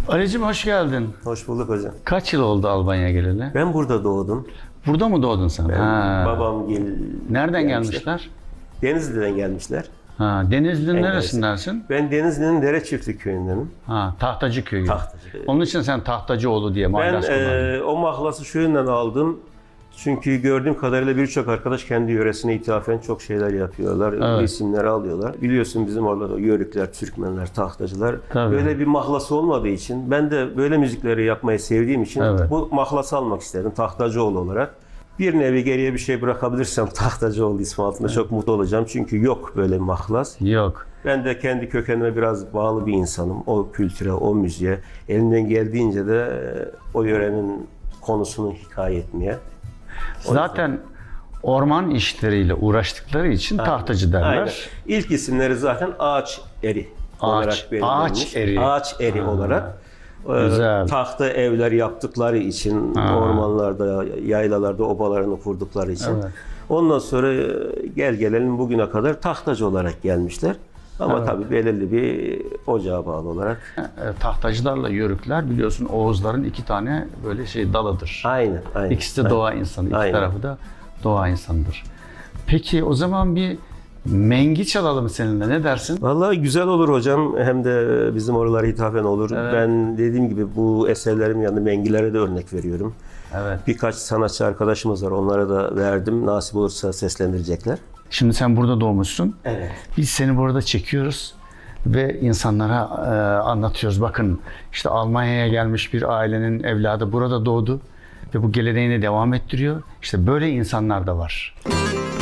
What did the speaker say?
Ali'cim hoş geldin. Hoş bulduk hocam. Kaç yıl oldu Albanya'ya geleli? Ben burada doğdum. Burada mı doğdun sen? Babam Nereden gelmişler? Denizli'den gelmişler. Ha, Denizli'nin En neresindensin? Ben Denizli'nin Dereçiftli köyündenim. Ha, Tahtacı köyü. Tahtacı. Onun için sen Tahtacıoğlu diye Ben mahlas kullandın. o mahlası şu yönden aldım. Çünkü gördüğüm kadarıyla birçok arkadaş kendi yöresine ithafen çok şeyler yapıyorlar. Evet. İsimleri alıyorlar. Biliyorsun bizim orada da Yörükler, Türkmenler, Tahtacılar. Tabii. Böyle bir mahlası olmadığı için ben de böyle müzikleri yapmayı sevdiğim için Evet. bu mahlası almak istedim Tahtacıoğlu olarak. Bir nevi geriye bir şey bırakabilirsem Tahtacıoğlu ismi altında çok mutlu olacağım. Çünkü yok böyle bir mahlas. Yok. Ben de kendi kökenime biraz bağlı bir insanım. O kültüre, o müziğe. Elimden geldiğince de o yörenin konusunu hikaye etmeye. Zaten orman işleriyle uğraştıkları için tahtacı derler. Aynen. İlk isimleri zaten ağaç eri olarak belirlenmiş. Ağaç eri. Ağaç eri olarak. Güzel. Tahta evler yaptıkları için, ormanlarda, yaylalarda obalarını kurdukları için. Evet. Ondan sonra gel gelelim bugüne kadar tahtacı olarak gelmişler. Ama tabii belirli bir ocağa bağlı olarak. Tahtacılarla Yörükler biliyorsun Oğuzların iki tane böyle dalıdır. Aynen. İkisi de doğa insanı, iki Aynen. tarafı da doğa insanıdır. Peki o zaman bir mengi çalalım seninle, ne dersin? Vallahi güzel olur hocam. Hem de bizim oralara hithafen olur. Evet. Ben dediğim gibi bu eserlerim yanında mengilere de örnek veriyorum. Evet. Birkaç sanatçı arkadaşımız var. Onlara da verdim. Nasip olursa seslendirecekler. Şimdi sen burada doğmuşsun. Evet. Biz seni burada çekiyoruz ve insanlara anlatıyoruz. Bakın işte Almanya'ya gelmiş bir ailenin evladı burada doğdu ve bu geleneğini devam ettiriyor. İşte böyle insanlar da var.